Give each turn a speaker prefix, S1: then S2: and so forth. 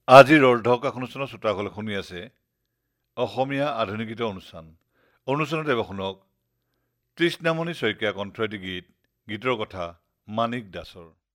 S1: আজিৰ অৰ্ধক অনুষ্ঠানৰ শ্ৰোতাসকলে শুনি আছে অসমীয়া আধুনিক গীতৰ অনুষ্ঠানত এবাৰ শুনক তৃষ্ণামণি শইকীয়া কণ্ঠই গীতৰ কথা মানিক দাসৰ।